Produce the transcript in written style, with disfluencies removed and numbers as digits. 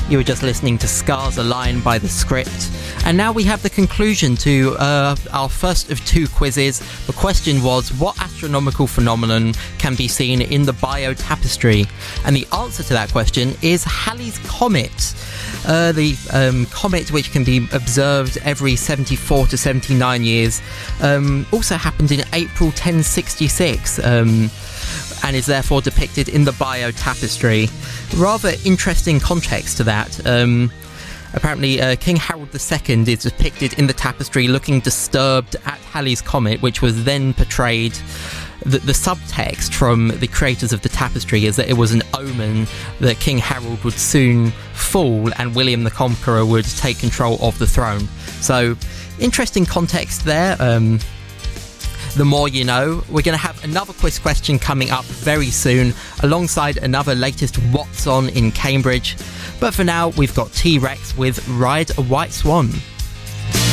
You were just listening to Scars Align by The Script. And now we have the conclusion to our first of two quizzes. The question was, what astronomical phenomenon can be seen in the Bayeux Tapestry? And the answer to that question is Halley's Comet. The comet, which can be observed every 74 to 79 years, also happened in April 1066. And is therefore depicted in the Bayeux Tapestry. Rather interesting context to that. Apparently, King Harold II is depicted in the tapestry looking disturbed at Halley's Comet, which was then portrayed. The subtext from the creators of the tapestry is that it was an omen that King Harold would soon fall and William the Conqueror would take control of the throne. So, interesting context there. The more you know. We're going to have another quiz question coming up very soon, alongside another latest What's On in Cambridge. But for now, we've got T-Rex with Ride a White Swan.